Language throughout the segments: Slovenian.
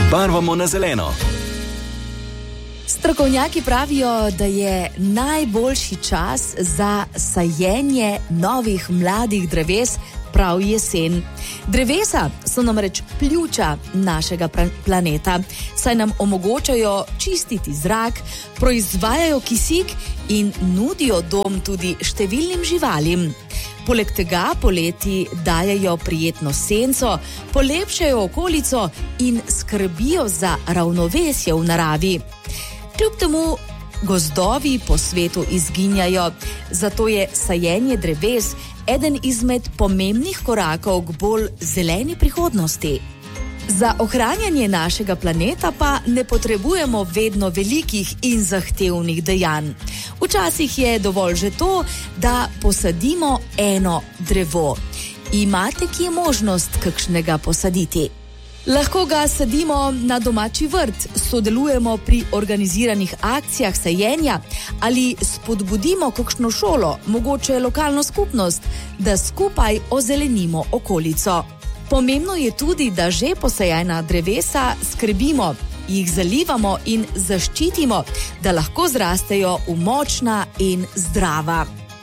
Barvamo na zeleno. Strokovnjaki pravijo, da je najboljši čas za sajenje novih mladih dreves prav jesen. Drevesa so namreč pljuča našega planeta, saj nam omogočajo čistiti zrak, proizvajajo kisik in nudijo dom tudi številnim živalim. Poleg tega poleti dajejo prijetno senco, polepšajo okolico in skrbijo za ravnovesje v naravi. Kljub temu gozdovi po svetu izginjajo, zato je sajenje dreves eden izmed pomembnih korakov k bolj zeleni prihodnosti. Za ohranjanje našega planeta pa ne potrebujemo vedno velikih in zahtevnih dejanj. Včasih je dovolj že to, da posadimo eno drevo. Imate kje možnost kakšnega posaditi? Lahko ga sadimo na domači vrt, sodelujemo pri organiziranih akcijah sajenja ali spodbudimo kakšno šolo, mogoče lokalno skupnost, da skupaj ozelenimo okolico. Pomembno je tudi, da že posajena drevesa skrbimo, jih zalivamo in zaščitimo, da lahko zrastejo v močna in zdrava.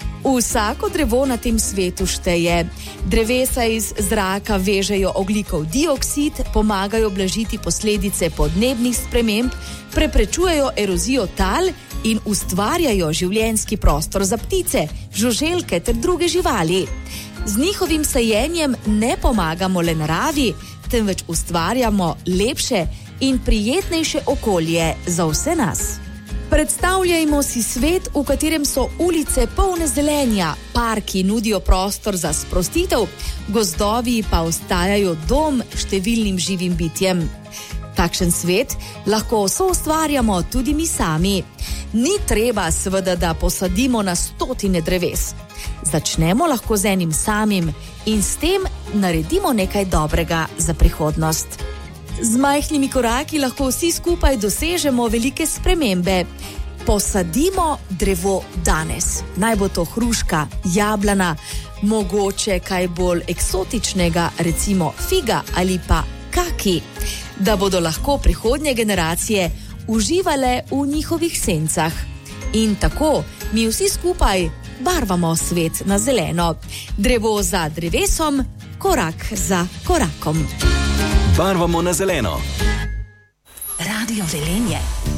Vsako drevo na tem svetu šteje. Drevesa iz zraka vežejo ogljikov dioksid, pomagajo blažiti posledice podnebnih sprememb, preprečujejo erozijo tal in ustvarjajo življenjski prostor za ptice, žuželke ter druge živali. Z njihovim sajenjem ne pomagamo le naravi, temveč ustvarjamo lepše in prijetnejše okolje za vse nas. Predstavljajmo si svet, v katerem so ulice polne zelenja, parki nudijo prostor za sprostitev, gozdovi pa ostajajo dom številnim živim bitjem. Takšen svet lahko soustvarjamo tudi mi sami. Ni treba seveda, da posadimo na stotine dreves. Začnemo lahko z enim samim in s tem naredimo nekaj dobrega za prihodnost. Z majhnimi koraki lahko vsi skupaj dosežemo velike spremembe. Posadimo drevo danes. Naj bo to hruška, jablana, mogoče kaj bolj eksotičnega, recimo figa ali pa kaki, da bodo lahko prihodnje generacije uživale v njihovih sencah. In tako mi vsi skupaj barvamo svet na zeleno. Drevo za drevesom, korak za korakom. Barvamo na zeleno. Radio Velenje.